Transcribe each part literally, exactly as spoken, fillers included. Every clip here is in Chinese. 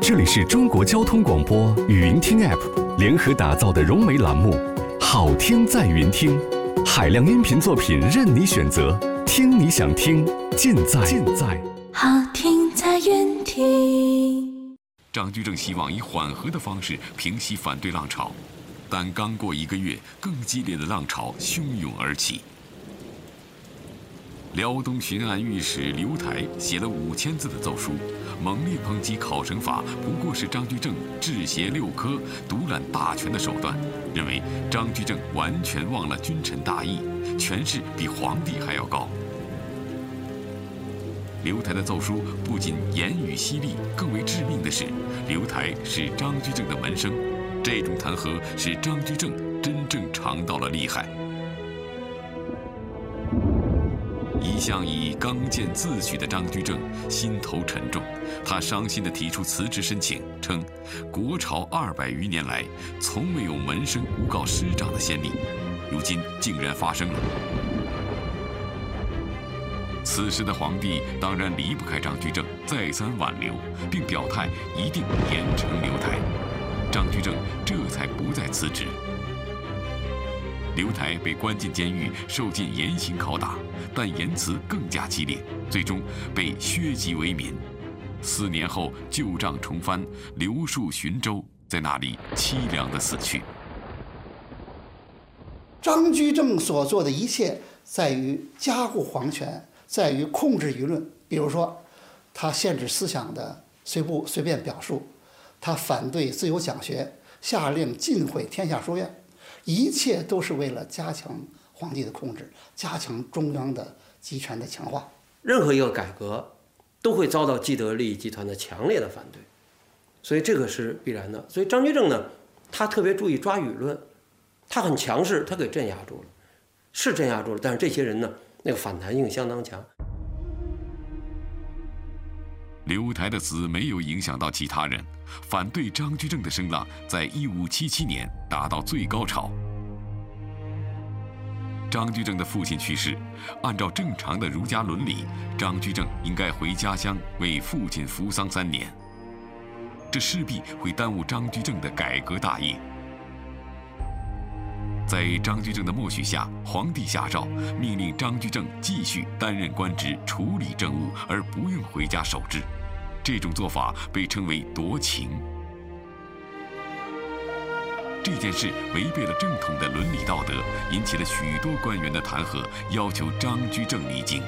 这里是中国交通广播语音听 App 联合打造的融媒栏目，好听在云听，海量音频作品任你选择，听你想听，尽在尽在好听在云听。 张居正希望以缓和的方式平息反对浪潮，但刚过一个月，更激烈的浪潮汹涌而起。辽东巡按御史刘台写了五千字的奏书，猛烈抨击考成法不过是张居正治邪六科、独揽大权的手段，认为张居正完全忘了君臣大义，权势比皇帝还要高。刘台的奏书不仅言语犀利，更为致命的是，刘台是张居正的门生，这种弹劾使张居正真正尝到了厉害。一向以刚健自诩的张居正心头沉重，他伤心地提出辞职申请，称国朝二百余年来从没有门生诬告师长的先例，如今竟然发生了。此时的皇帝当然离不开张居正，再三挽留，并表态一定严惩刘台。张居正这才不再辞职。刘台被关进监狱，受尽严刑拷打，但言辞更加激烈，最终被削籍为民。四年后旧账重翻，刘树寻州，在那里凄凉地死去。 张居正所做的一切在于加固皇权，在于控制舆论。比如说，他限制思想的随不随便表述，他反对自由讲学，下令禁毁天下书院，一切都是为了加强皇帝的控制，加强中央的集权的强化。 任何一个改革都会遭到既得利益集团的强烈的反对，所以这个是必然的。所以张居正呢，他特别注意抓舆论，他很强势，他给镇压住了，是镇压住了，但是这些人呢，那个反弹性相当强。 刘台的死没有影响到其他人，反对张居正的声浪在一五七七年达到最高潮。张居正的父亲去世，按照正常的儒家伦理，张居正应该回家乡为父亲服丧三年，这势必会耽误张居正的改革大业。在张居正的默许下，皇帝下诏命令张居正继续担任官职，处理政务，而不用回家守制。这种做法被称为夺情。这件事违背了正统的伦理道德，引起了许多官员的弹劾，要求张居正离京。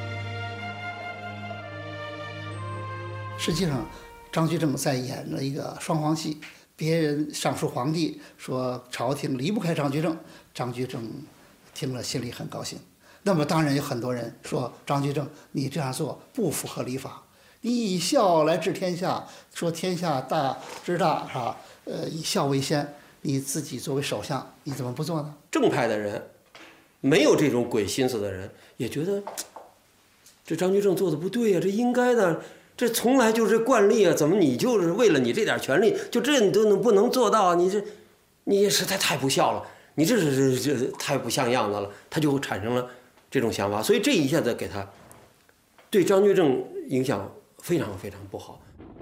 实际上，张居正在演了一个双簧戏。别人上书皇帝说朝廷离不开张居正，张居正听了心里很高兴。那么当然有很多人说张居正你这样做不符合礼法，你以孝来治天下，说天下大之大是吧？呃，以孝为先，你自己作为首相，你怎么不做呢？ 正派的人，没有这种鬼心思的人，也觉得这张居正做的不对呀、啊，这应该的。这从来就是惯例啊！怎么你就是为了你这点权利，就这你都能不能做到？你这，你实在太不孝了！你这是这这太不像样子了。他就产生了这种想法，所以这一下子给他对张居正影响非常非常不好。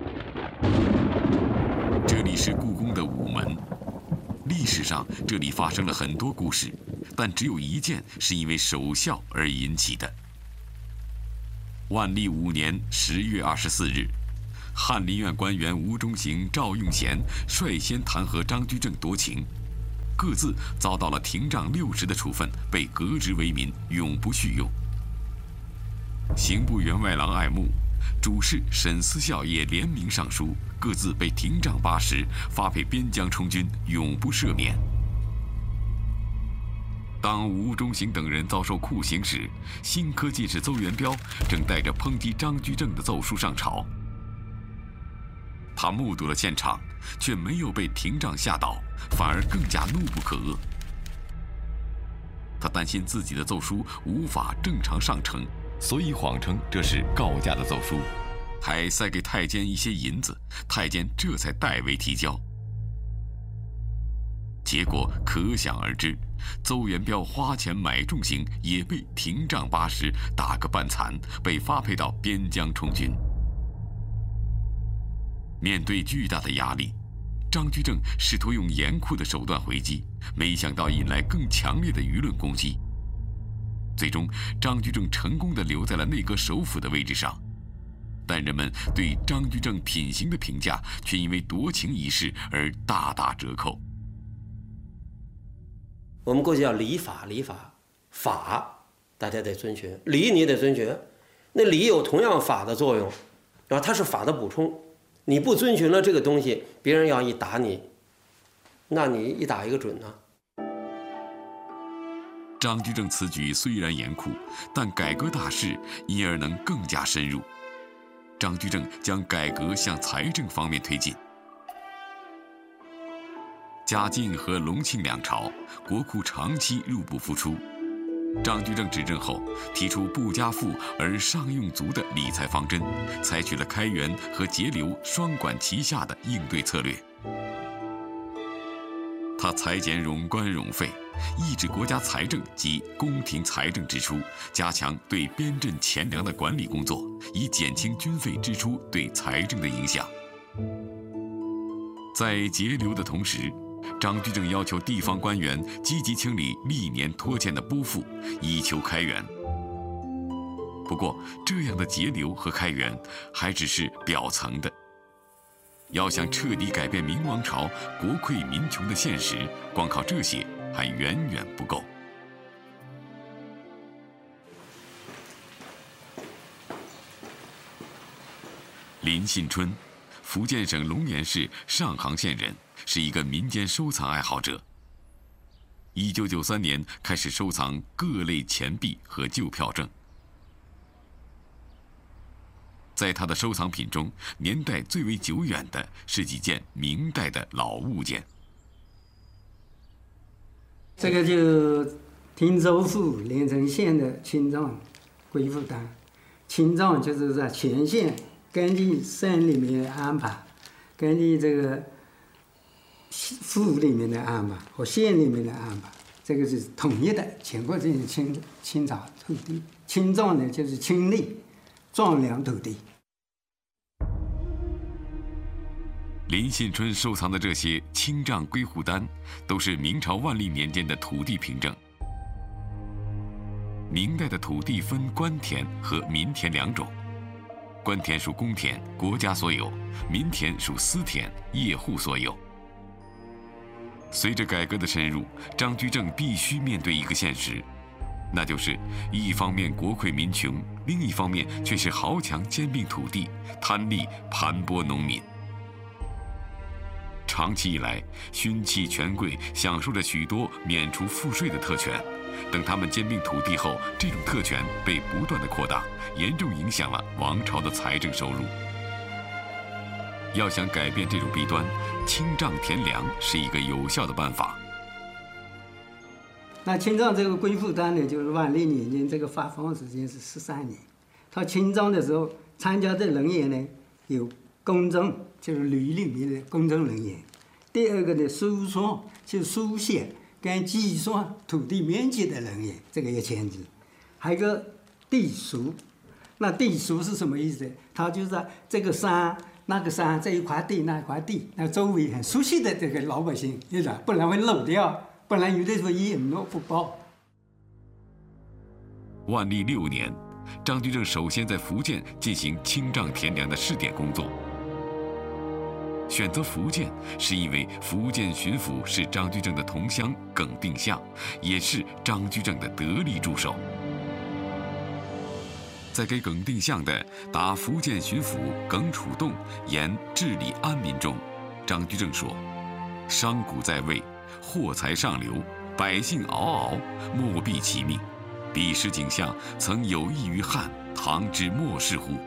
这里是故宫的午门，历史上这里发生了很多故事，但只有一件是因为守孝而引起的。万历五年十月二十四日，翰林院官员吴中行、赵用贤率先弹劾张居正夺情，各自遭到了廷杖六十的处分，被革职为民，永不叙用。刑部员外郎爱慕、主事沈思孝也联名上书，各自被廷杖八十，发配边疆充军，永不赦免。当吴中行等人遭受酷刑时，新科进士邹元标正带着抨击张居正的奏书上朝。他目睹了现场，却没有被廷杖吓倒，反而更加怒不可遏。他担心自己的奏书无法正常上呈，所以谎称这是告假的奏书，还塞给太监一些银子，太监这才代为提交。结果可想而知，邹元标花钱买重刑，也被廷杖八十，打个半残，被发配到边疆充军。 面对巨大的压力，张居正试图用严酷的手段回击，没想到引来更强烈的舆论攻击。最终，张居正成功地留在了内阁首辅的位置上，但人们对张居正品行的评价却因为夺情一事而大打折扣。 我们过去叫礼法，礼法，法大家得遵循，礼你也得遵循。那礼有同样法的作用，然后它是法的补充。你不遵循了这个东西，别人要一打你，那你一打一个准呢、啊。 张居正此举虽然严酷，但改革大势因而能更加深入。张居正将改革向财政方面推进。嘉靖和隆庆两朝，国库长期入不敷出。张居正执政后，提出不加富而上用足的理财方针，采取了开源和节流双管齐下的应对策略。他裁减冗官冗费，抑制国家财政及宫廷财政支出，加强对边镇钱粮的管理工作，以减轻军费支出对财政的影响。在节流的同时，张居正要求地方官员积极清理历年拖欠的拨付，以求开源。不过，这样的节流和开源还只是表层的。要想彻底改变明王朝国溃民穷的现实，光靠这些还远远不够。林信春，福建省龙岩市上杭县人，是一个民间收藏爱好者。一九九三年开始收藏各类钱币和旧票证。在他的收藏品中，年代最为久远的是几件明代的老物件。 这个就汀州府连城县的青藏归附单，青藏就是在前线，根据省里面的安排，根据这个府里面的安排和县里面的安排，这个是统一的，全国这些清清朝土地。青藏呢，就是清吏壮良土地。 林信春收藏的这些清账归户单，都是明朝万历年间的土地凭证。明代的土地分官田和民田两种，官田属公田，国家所有；民田属私田，业户所有。随着改革的深入，张居正必须面对一个现实，那就是一方面国溃民穷，另一方面却是豪强兼并土地，贪利盘剥农民。长期以来，勋戚权贵享受着许多免除赋税的特权。等他们兼并土地后，这种特权被不断的扩大，严重影响了王朝的财政收入。要想改变这种弊端，清账田粮是一个有效的办法。 那清账这个归附单呢，就是万历年间这个发放时间是十三年。他清账的时候，参加的人员呢有公证，就是旅里面的公证人员；第二个呢，书算，就是书写跟计算土地面积的人员，这个要签字；还有一个地属。那地属是什么意思？他就是在这个山、那个山这一块地、那一块地，那周围很熟悉的这个老百姓，对吧？不然会漏掉，不然有的时候隐诺不报。 万历六年，张居正首先在福建进行清账田粮的试点工作。选择福建，是因为福建巡抚是张居正的同乡耿定相，也是张居正的得力助手。在给耿定相的答福建巡抚耿楚洞言治理安民中，张居正说：“商贾在位，货财上流，百姓嗷嗷，莫避其命。彼时景象，曾有益于汉，唐之末世乎？”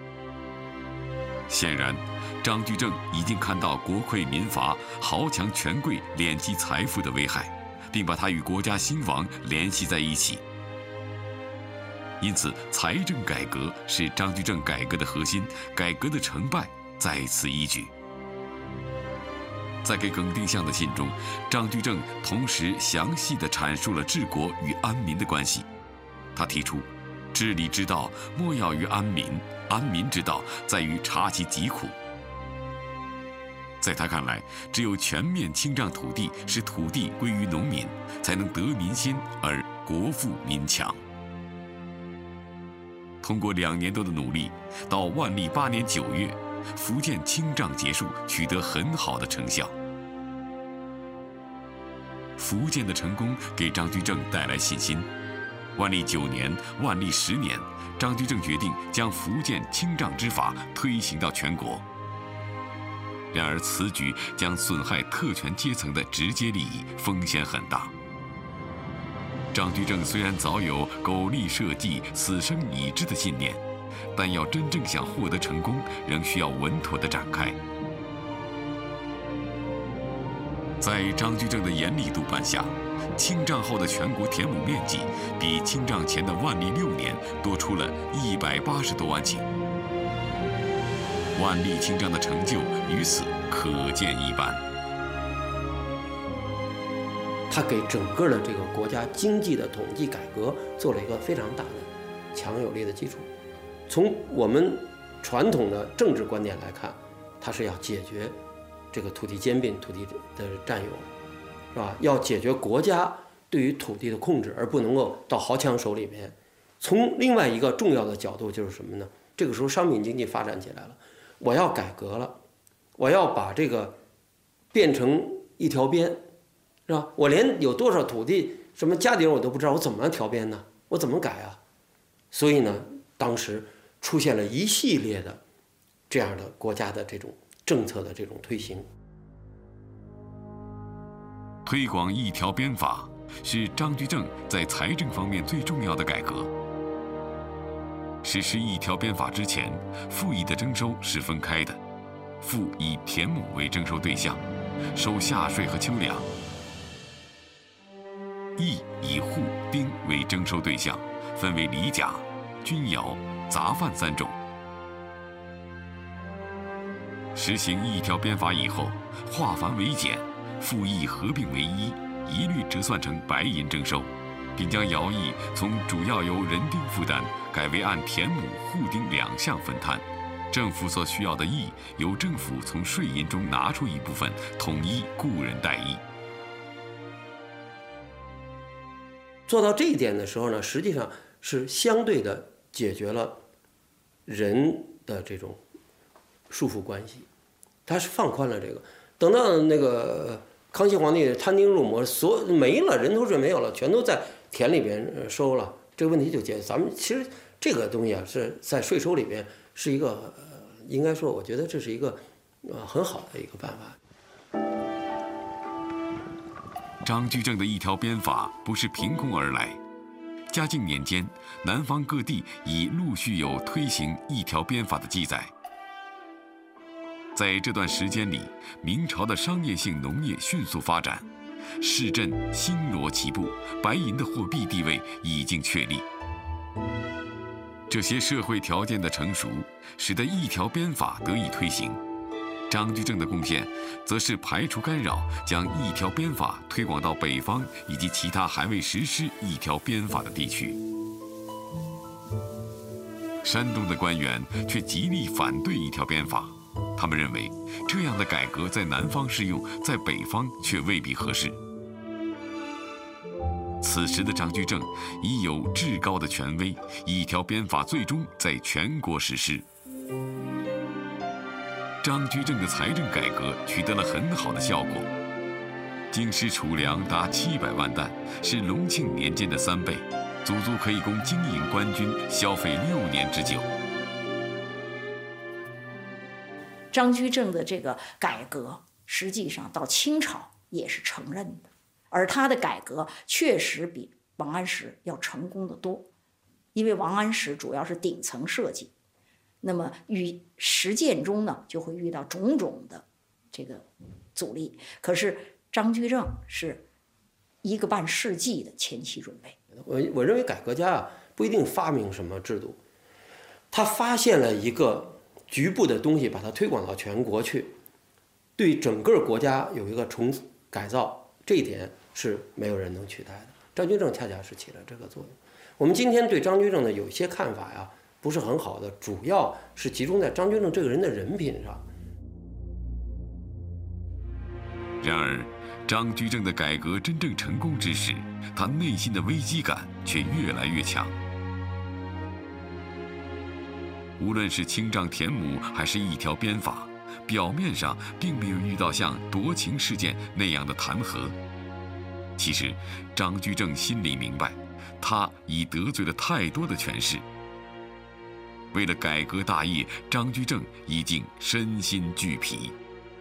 显然，张居正已经看到国溃民乏、豪强权贵敛积财富的危害，并把它与国家兴亡联系在一起。因此，财政改革是张居正改革的核心，改革的成败在此一举。在给耿定相的信中，张居正同时详细地阐述了治国与安民的关系。他提出，治理之道莫要于安民，安民之道在于察其疾苦。 在他看来，只有全面清账土地，使土地归于农民，才能得民心而国富民强。通过两年多的努力，到万历八年九月，福建清账结束，取得很好的成效。福建的成功给张居正带来信心。万历九年、万历十年，张居正决定将福建清账之法推行到全国。然而，此举将损害特权阶层的直接利益，风险很大。张居正虽然早有苟利社稷、死生已知的信念，但要真正想获得成功，仍需要稳妥地展开。在张居正的严厉督办下，清账后的全国田亩面积比清账前的万历六年多出了一百八十多万顷。万历清账的成就于此可见一斑。 他给整个的这个国家经济的统计改革做了一个非常大的、强有力的基础。从我们传统的政治观点来看，他是要解决这个土地兼并、土地的占有，是吧？要解决国家对于土地的控制，而不能够到豪强手里面。从另外一个重要的角度就是什么呢？这个时候商品经济发展起来了，我要改革了，我要把这个变成一条边，是吧？我连有多少土地、什么家底我都不知道，我怎么调边呢？我怎么改啊？所以呢，当时出现了一系列的这样的国家的这种政策的这种推行。 推广一条边法是张居正在财政方面最重要的改革。实施一条边法之前，赋役的征收是分开的，赋以田亩为征收对象，收夏税和秋粮；役以户丁为征收对象，分为里甲、均徭、杂贩三种。实行一条边法以后，化繁为简，赋役合并为一，一律折算成白银征收，并将徭役从主要由人丁负担，改为按田亩、户丁两项分摊。政府所需要的役，由政府从税银中拿出一部分，统一雇人代役。 做到这一点的时候呢，实际上是相对的解决了人的这种束缚关系，它是放宽了这个。等到那个康熙皇帝摊丁入亩，所没了，人头税没有了，全都在田里边收了，这个问题就解决。咱们其实这个东西啊，是在税收里边是一个，呃、应该说，我觉得这是一个呃很好的一个办法。 张居正的一条边法不是凭空而来。嘉靖年间，南方各地已陆续有推行一条边法的记载。在这段时间里，明朝的商业性农业迅速发展，市镇星罗棋布，白银的货币地位已经确立。这些社会条件的成熟，使得一条边法得以推行。张居正的贡献，则是排除干扰，将一条边法推广到北方以及其他还未实施一条边法的地区。山东的官员却极力反对一条边法，他们认为这样的改革在南方适用，在北方却未必合适。此时的张居正已有至高的权威，一条边法最终在全国实施。张居正的财政改革取得了很好的效果，京师储粮达七百万担，是隆庆年间的三倍，足足可以供经营官军消费六年之久。 张居正的这个改革，实际上到清朝也是承认的，而他的改革确实比王安石要成功得多，因为王安石主要是顶层设计。那么与实践中呢，就会遇到种种的这个阻力。可是张居正是一个半世纪的前期准备。 我我认为改革家啊，不一定发明什么制度，他发现了一个局部的东西，把它推广到全国去，对整个国家有一个重改造，这一点是没有人能取代的。张居正恰恰是起了这个作用。我们今天对张居正的有一些看法呀，不是很好的，主要是集中在张居正这个人的人品上。 然而，张居正的改革真正成功之时，他内心的危机感却越来越强。无论是清丈田亩，还是一条鞭法，表面上并没有遇到像夺情事件那样的弹劾。其实，张居正心里明白，他已得罪了太多的权势。为了改革大业，张居正已经身心俱疲。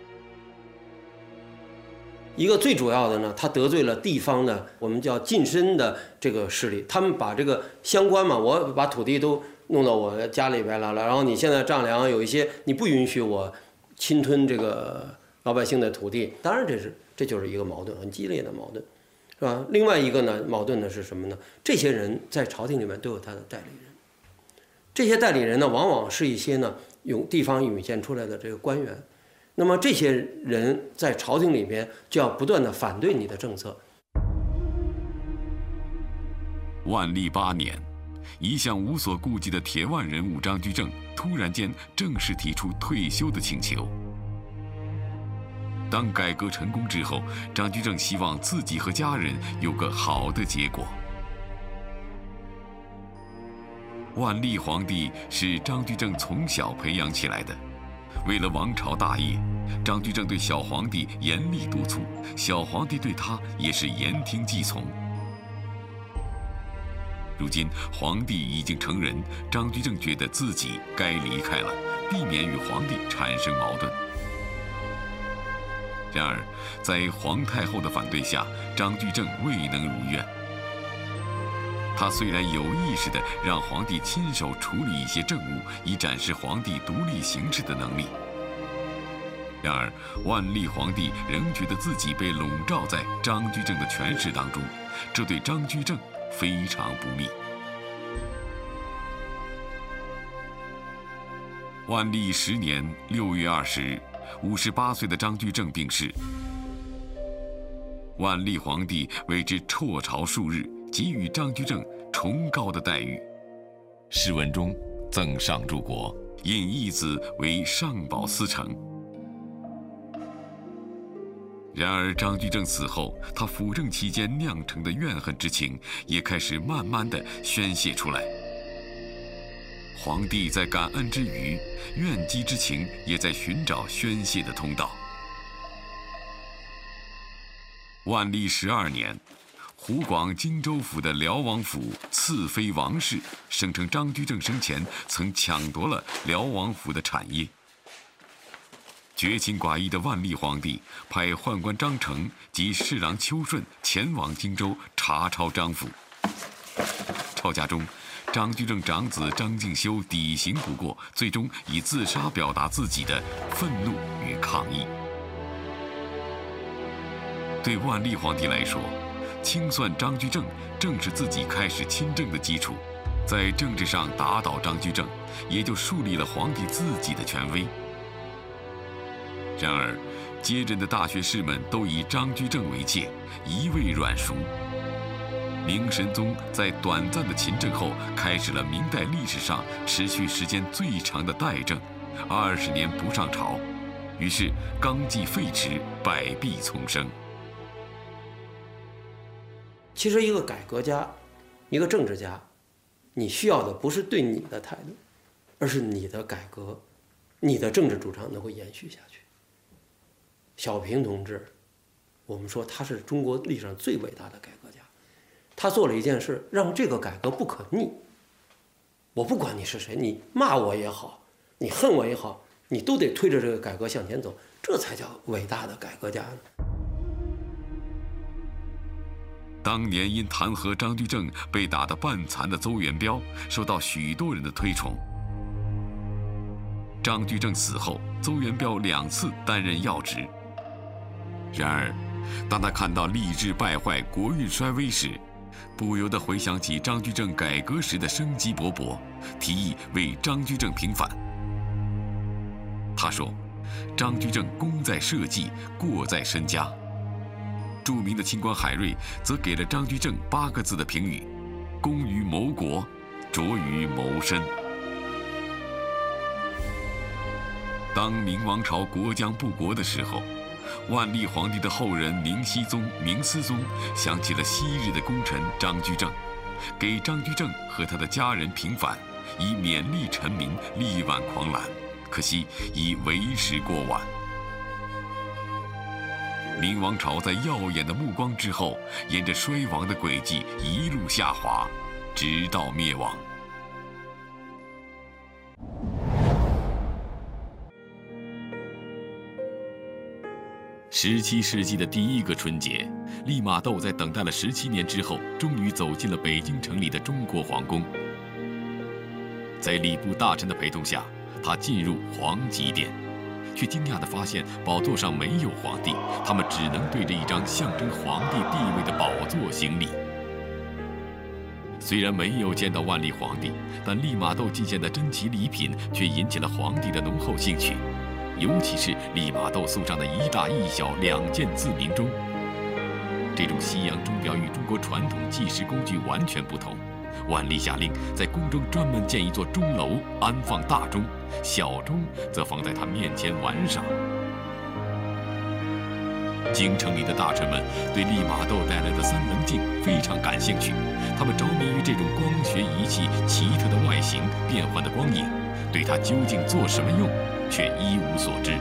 一个最主要的呢，他得罪了地方的我们叫近身的这个势力，他们把这个乡官嘛，我把土地都弄到我家里边来了，然后你现在丈量有一些你不允许我侵吞这个老百姓的土地，当然这是这就是一个矛盾，很激烈的矛盾，是吧？另外一个呢，矛盾的是什么呢？这些人在朝廷里面都有他的代理人，这些代理人呢，往往是一些呢用地方涌现出来的这个官员。那么这些人在朝廷里边就要不断的反对你的政策。 万历八年，一向无所顾忌的铁腕人物张居正突然间正式提出退休的请求。当改革成功之后，张居正希望自己和家人有个好的结果。万历皇帝是张居正从小培养起来的。为了王朝大业，张居正对小皇帝严厉督促，小皇帝对他也是言听计从。如今皇帝已经成人，张居正觉得自己该离开了，避免与皇帝产生矛盾。然而，在皇太后的反对下，张居正未能如愿。他虽然有意识地让皇帝亲手处理一些政务，以展示皇帝独立行事的能力，然而万历皇帝仍觉得自己被笼罩在张居正的权势当中，这对张居正非常不利。万历十年六月二十日，五十八岁的张居正病逝。万历皇帝为之辍朝数日，给予张居正崇高的待遇。诗文中赠上柱国，引义子为上宝司丞。然而张居正死后，他辅政期间酿成的怨恨之情也开始慢慢地宣泄出来。皇帝在感恩之余，怨激之情也在寻找宣泄的通道。万历十二年，湖广荆州府的辽王府次妃王氏声称张居正生前曾抢夺了辽王府的产业。绝情寡义的万历皇帝派宦官张成及侍郎邱顺前往荆州查抄张府。抄家中，张居正长子张敬修抵刑不过，最终以自杀表达自己的愤怒与抗议。对万历皇帝来说，清算张居正正是自己开始亲政的基础，在政治上打倒张居正，也就树立了皇帝自己的权威。然而，接任的大学士们都以张居正为戒，一味软熟。明神宗在短暂的勤政后，开始了明代历史上持续时间最长的代政，二十年不上朝，于是纲纪废弛，百弊丛生。 其实，一个改革家，一个政治家，你需要的不是对你的态度，而是你的改革，你的政治主张能够延续下去。小平同志，我们说他是中国历史上最伟大的改革家，他做了一件事，让这个改革不可逆。我不管你是谁，你骂我也好，你恨我也好，你都得推着这个改革向前走，这才叫伟大的改革家呢。 当年因弹劾张居正被打得半残的邹元标，受到许多人的推崇。张居正死后，邹元标两次担任要职。然而，当他看到吏治败坏、国运衰微时，不由得回想起张居正改革时的生机勃勃，提议为张居正平反。他说：“张居正功在社稷，过在身家。”著名的清官海瑞则给了张居正八个字的评语：功于谋国，拙于谋身。当明王朝国将不国的时候， 万历皇帝的后人明熹宗、明思宗想起了昔日的功臣张居正，给张居正和他的家人平反，以勉励臣民，力挽狂澜。可惜已为时过晚。明王朝在耀眼的目光之后，沿着衰亡的轨迹一路下滑，直到灭亡。十七世纪的第一个春节，利玛窦在等待了十七年之后，终于走进了北京城里的中国皇宫。在礼部大臣的陪同下，他进入皇极殿，却惊讶地发现宝座上没有皇帝，他们只能对着一张象征皇帝地位的宝座行礼。虽然没有见到万历皇帝，但利玛窦觐见的珍奇礼品却引起了皇帝的浓厚兴趣。尤其是利玛窦送上的一大一小两件自鸣钟，这种西洋钟表与中国传统计时工具完全不同。万历下令在宫中专门建一座钟楼，安放大钟，小钟则放在他面前玩耍。京城里的大臣们对利玛窦带来的三棱镜非常感兴趣，他们着迷于这种光学仪器奇特的外形、变幻的光影，对它究竟做什么用却一无所知。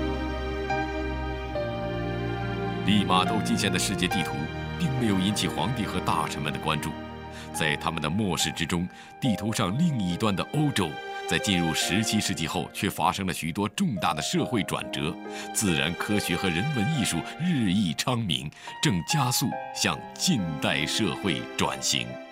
利玛窦觐见的世界地图并没有引起皇帝和大臣们的关注，在他们的漠视之中，地图上另一端的欧洲，在进入十七世纪后，却发生了许多重大的社会转折，自然科学和人文艺术日益昌明，正加速向近代社会转型。